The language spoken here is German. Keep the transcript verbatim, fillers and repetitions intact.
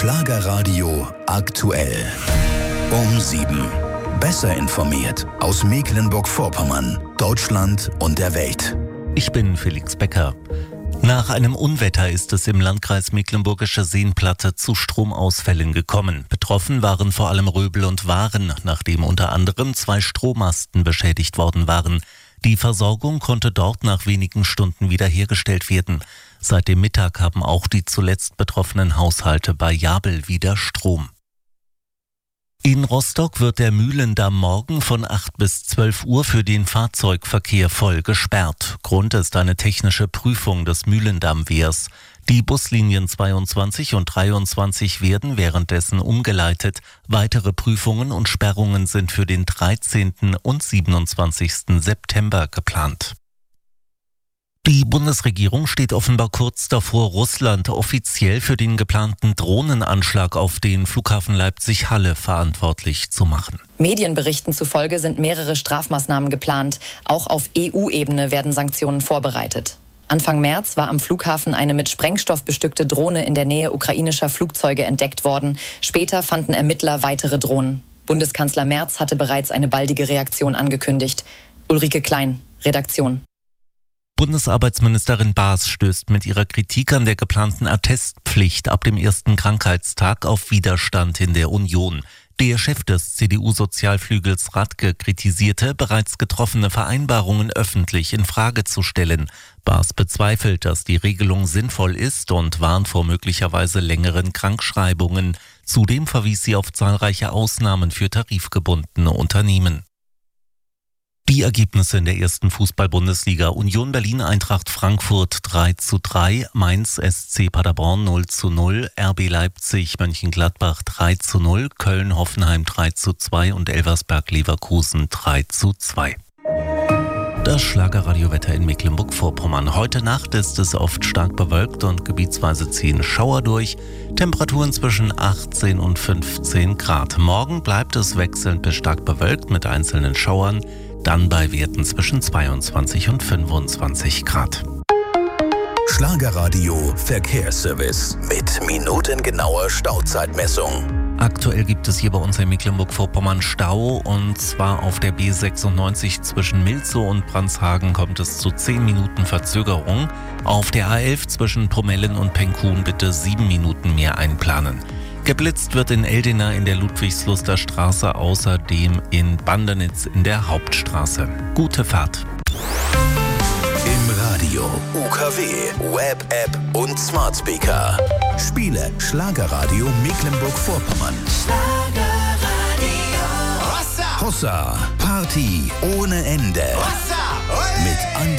Schlagerradio aktuell. Um sieben. Besser informiert aus Mecklenburg-Vorpommern, Deutschland und der Welt. Ich bin Felix Becker. Nach einem Unwetter ist es im Landkreis Mecklenburgische Seenplatte zu Stromausfällen gekommen. Betroffen waren vor allem Röbel und Waren, nachdem unter anderem zwei Strommasten beschädigt worden waren. Die Versorgung konnte dort nach wenigen Stunden wiederhergestellt werden. Seit dem Mittag haben auch die zuletzt betroffenen Haushalte bei Jabel wieder Strom. In Rostock wird der Mühlendamm morgen von acht bis zwölf Uhr für den Fahrzeugverkehr voll gesperrt. Grund ist eine technische Prüfung des Mühlendammwehrs. Die Buslinien zweiundzwanzig und dreiundzwanzig werden währenddessen umgeleitet. Weitere Prüfungen und Sperrungen sind für den dreizehnten und siebenundzwanzigsten September geplant. Die Bundesregierung steht offenbar kurz davor, Russland offiziell für den geplanten Drohnenanschlag auf den Flughafen Leipzig-Halle verantwortlich zu machen. Medienberichten zufolge sind mehrere Strafmaßnahmen geplant. Auch auf E U-Ebene werden Sanktionen vorbereitet. Anfang März war am Flughafen eine mit Sprengstoff bestückte Drohne in der Nähe ukrainischer Flugzeuge entdeckt worden. Später fanden Ermittler weitere Drohnen. Bundeskanzler Merz hatte bereits eine baldige Reaktion angekündigt. Ulrike Klein, Redaktion. Bundesarbeitsministerin Baas stößt mit ihrer Kritik an der geplanten Attestpflicht ab dem ersten Krankheitstag auf Widerstand in der Union. Der Chef des C D U-Sozialflügels Radke kritisierte, bereits getroffene Vereinbarungen öffentlich in Frage zu stellen. Baas bezweifelt, dass die Regelung sinnvoll ist und warnt vor möglicherweise längeren Krankschreibungen. Zudem verwies sie auf zahlreiche Ausnahmen für tarifgebundene Unternehmen. Die Ergebnisse in der ersten Fußball-Bundesliga: Union Berlin Eintracht Frankfurt drei zu drei, Mainz S C Paderborn null zu null, R B Leipzig Mönchengladbach drei zu null, Köln Hoffenheim drei zu zwei und Elversberg Leverkusen drei zu zwei. Das Schlagerradiowetter in Mecklenburg-Vorpommern. Heute Nacht ist es oft stark bewölkt und gebietsweise ziehen Schauer durch. Temperaturen zwischen achtzehn und fünfzehn Grad. Morgen bleibt es wechselnd bis stark bewölkt mit einzelnen Schauern. Dann bei Werten zwischen zweiundzwanzig und fünfundzwanzig Grad. Schlagerradio Verkehrsservice mit minutengenauer Stauzeitmessung. Aktuell gibt es hier bei uns in Mecklenburg-Vorpommern Stau, und zwar auf der B sechsundneunzig zwischen Milzow und Brandhagen kommt es zu zehn Minuten Verzögerung. Auf der A elf zwischen Pomellen und Penkhuhn bitte sieben Minuten mehr einplanen. Geblitzt wird in Eldena in der Ludwigsluster Straße, außerdem in Bandenitz in der Hauptstraße. Gute Fahrt. Im Radio, U K W, Web-App und Smart Speaker. Spiele Schlagerradio Mecklenburg-Vorpommern. Schlagerradio. Hossa. Hossa. Party ohne Ende. Hossa. Mit